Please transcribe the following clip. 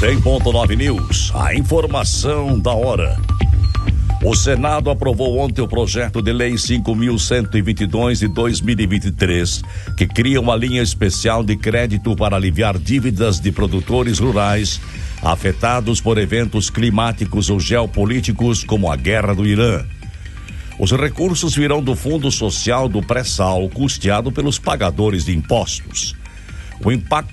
100.9 News, a informação da hora. O Senado aprovou ontem o projeto de lei 5.122 de 2023, que cria uma linha especial de crédito para aliviar dívidas de produtores rurais afetados por eventos climáticos ou geopolíticos como a guerra do Irã. Os recursos virão do Fundo Social do Pré-Sal, custeado pelos pagadores de impostos. O impacto